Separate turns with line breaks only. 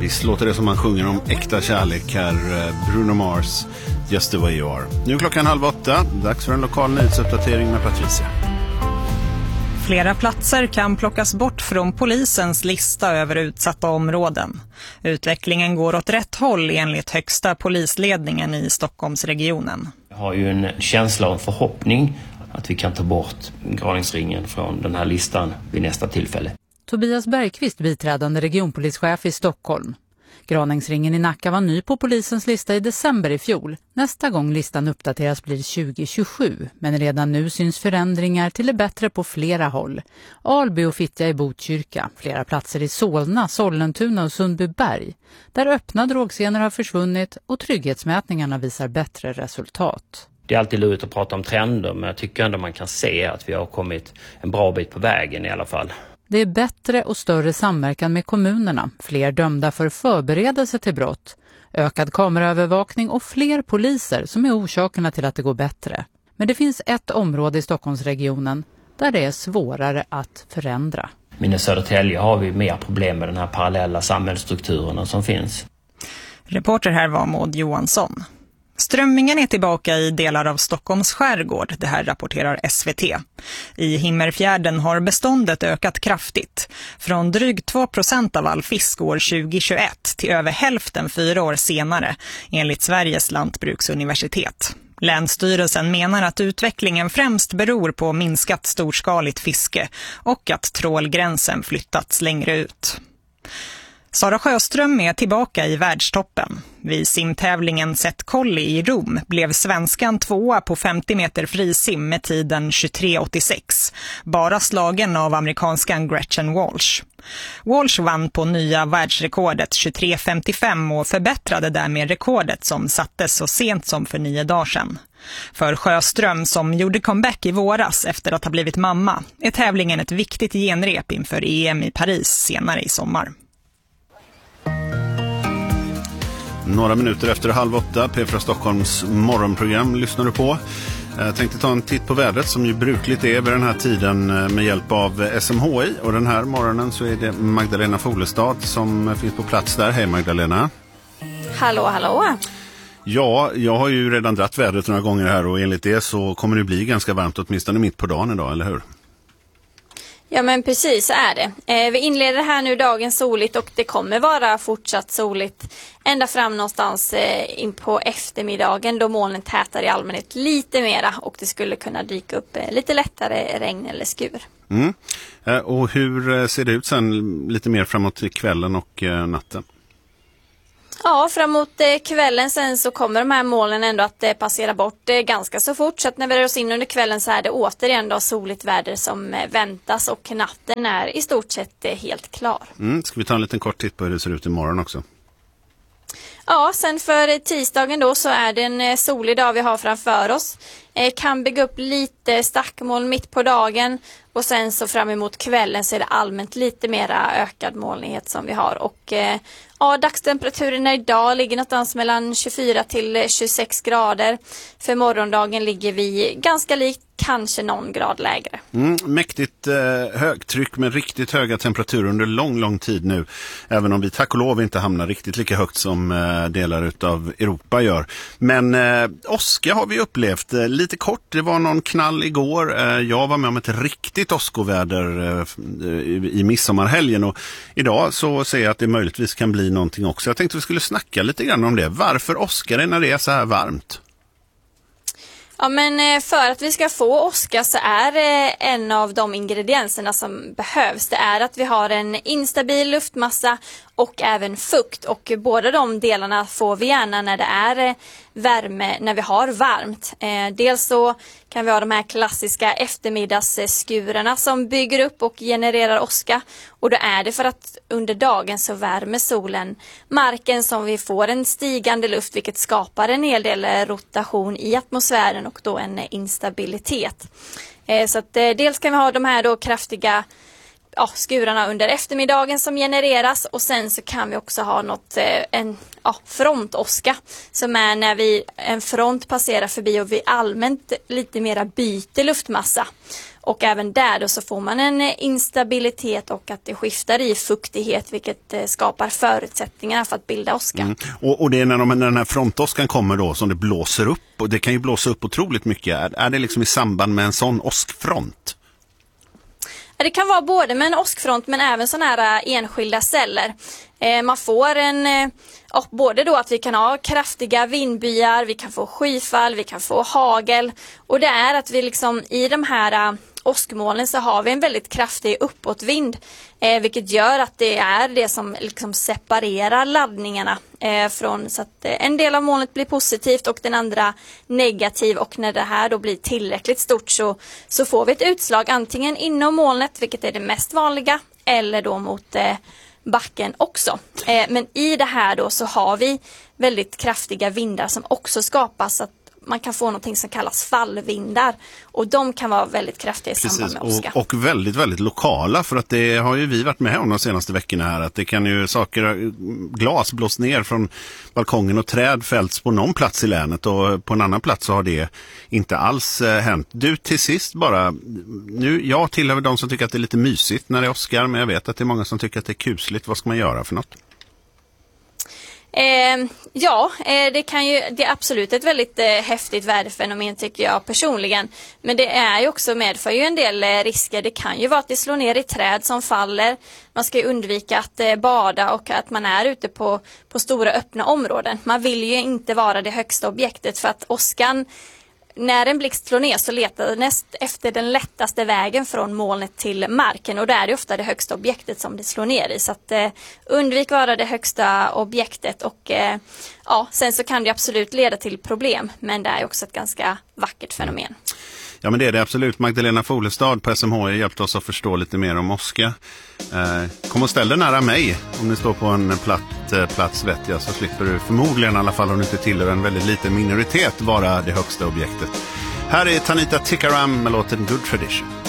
Visst låter det som man sjunger om äkta kärlek här, Bruno Mars, Just the way you are. Nu klockan 7:30, dags för en lokal nyhetsuppdatering med Patricia.
Flera platser kan plockas bort från polisens lista över utsatta områden. Utvecklingen går åt rätt håll enligt högsta polisledningen i Stockholmsregionen.
Jag har ju en känsla och en förhoppning att vi kan ta bort Graningsringen från den här listan vid nästa tillfälle.
Tobias Bergqvist, biträdande regionpolischef i Stockholm. Graningsringen i Nacka var ny på polisens lista i december i fjol. Nästa gång listan uppdateras blir 2027, men redan nu syns förändringar till det bättre på flera håll. Alby och Fittja i Botkyrka, flera platser i Solna, Sollentuna och Sundbyberg. Där öppna drogscener har försvunnit och trygghetsmätningarna visar bättre resultat.
Det är alltid lurigt att prata om trender, men jag tycker ändå man kan se att vi har kommit en bra bit på vägen i alla fall.
Det är bättre och större samverkan med kommunerna, fler dömda för förberedelse till brott, ökad kameraövervakning och fler poliser som är orsakerna till att det går bättre. Men det finns ett område i Stockholmsregionen där det är svårare att förändra.
Men i Södertälje har vi mer problem med den här parallella samhällsstrukturerna som finns.
Reporter här var Maud Johansson. Strömmingen är tillbaka i delar av Stockholms skärgård, det här rapporterar SVT. I Himmerfjärden har beståndet ökat kraftigt. Från drygt 2% av all fisk år 2021 till över hälften 4 år senare, enligt Sveriges lantbruksuniversitet. Länsstyrelsen menar att utvecklingen främst beror på minskat storskaligt fiske och att trålgränsen flyttats längre ut. Sara Sjöström är tillbaka i världstoppen. Vid simtävlingen Set Colli i Rom blev svenskan 2:a på 50 meter frisim med tiden 23:86. Bara slagen av amerikanskan Gretchen Walsh. Walsh vann på nya världsrekordet 23:55 och förbättrade därmed rekordet som sattes så sent som för 9 dagar sedan. För Sjöström, som gjorde comeback i våras efter att ha blivit mamma, är tävlingen ett viktigt genrep inför EM i Paris senare i sommar.
Några minuter efter 7:30, P4 Stockholms morgonprogram lyssnar du på. Jag tänkte ta en titt på vädret som ju brukligt är vid den här tiden med hjälp av SMHI. Och den här morgonen så är det Magdalena Folestad som finns på plats där. Hej Magdalena.
Hallå, hallå.
Ja, jag har ju redan dratt vädret några gånger här och enligt det så kommer det bli ganska varmt åtminstone mitt på dagen idag, eller hur?
Ja men precis så är det. Vi inleder här nu dagen soligt och det kommer vara fortsatt soligt ända fram någonstans in på eftermiddagen då molnen tätar i allmänhet lite mera och det skulle kunna dyka upp lite lättare regn eller skur.
Mm. Och hur ser det ut sen lite mer framåt kvällen och natten?
Ja, framåt kvällen sen så kommer de här molnen ändå att passera bort ganska så fort. Så att när vi rör oss in under kvällen så är det återigen då soligt väder som väntas och natten är i stort sett helt klar.
Ska vi ta en liten kort titt på hur det ser ut imorgon också?
Ja, sen för tisdagen då så är det en solig dag vi har framför oss. Kan bygga upp lite stackmoln mitt på dagen och sen så fram emot kvällen så är det allmänt lite mera ökad molnighet som vi har. Och ja, dagstemperaturen idag ligger någonstans mellan 24 till 26 grader. För morgondagen ligger vi ganska likt, kanske någon grad lägre.
Mäktigt högtryck med riktigt höga temperaturer under lång tid nu. Även om vi tack och lov inte hamnar riktigt lika högt som delar av Europa gör. Men åska har vi upplevt lite kort. Det var någon knall igår. Jag var med om ett riktigt åskoväder i midsommarhelgen. Och idag så ser jag att det möjligtvis kan bli någonting också. Jag tänkte vi skulle snacka lite grann om det. Varför åskar det när det är så här varmt?
Ja, men för att vi ska få åska så är en av de ingredienserna som behövs. Det är att vi har en instabil luftmassa och även fukt. Och båda de delarna får vi gärna när det är värme, när vi har varmt. Dels så kan vi ha de här klassiska eftermiddagsskurarna som bygger upp och genererar åska. Och då är det för att under dagen så värmer solen marken som vi får en stigande luft vilket skapar en hel del rotation i atmosfären och då en instabilitet. Så att dels kan vi ha de här då kraftiga skurarna under eftermiddagen som genereras och sen så kan vi också ha en frontåska som är när en front passerar förbi och vi allmänt lite mera byter luftmassa. Och även där då så får man en instabilitet och att det skiftar i fuktighet, vilket skapar förutsättningar för att bilda åska.
Och det är när den här frontåskan kommer då som det blåser upp, och det kan ju blåsa upp otroligt mycket. Är det liksom i samband med en sån åskfront?
Det kan vara både med en åskfront men även sådana här enskilda celler. Man får både då att vi kan ha kraftiga vindbyar, vi kan få skyfall, vi kan få hagel. Och det är att vi liksom i de här åskmolnen så har vi en väldigt kraftig uppåtvind. Vilket gör att det är det som liksom separerar laddningarna från, så att en del av molnet blir positivt och den andra negativ, och när det här då blir tillräckligt stort så får vi ett utslag antingen inom molnet, vilket är det mest vanliga, eller då mot backen också. Men i det här då så har vi väldigt kraftiga vindar som också skapas, så att man kan få någonting som kallas fallvindar, och de kan vara väldigt kraftiga i samband med åska.
Och väldigt, väldigt lokala, för att det har ju vi varit med om de senaste veckorna här, att det kan ju glas blås ner från balkongen och träd fällts på någon plats i länet, och på en annan plats så har det inte alls hänt. Du, till sist bara, jag tillhör de som tycker att det är lite mysigt när det åskar, men jag vet att det är många som tycker att det är kusligt. Vad ska man göra för något? Det är absolut ett väldigt häftigt väderfenomen, tycker jag personligen. Men det är ju också medför ju en del risker. Det kan ju vara att det slår ner i träd som faller. Man ska ju undvika att bada och att man är ute på stora öppna områden. Man vill ju inte vara det högsta objektet, för att åskan, när en blixt slår ner så letar den efter den lättaste vägen från molnet till marken, och där är det ofta det högsta objektet som det slår ner i. Så att undvik vara det högsta objektet, och sen så kan det absolut leda till problem, men det är också ett ganska vackert fenomen. Ja, men det är det absolut. Magdalena Folestad på SMH har hjälpt oss att förstå lite mer om åska. Kom och ställ dig nära mig om ni står på en plats vet jag, så slipper du förmodligen, i alla fall om du inte tillhör en väldigt liten minoritet, vara det högsta objektet. Här är Tanita Tikaram med låten Good Tradition.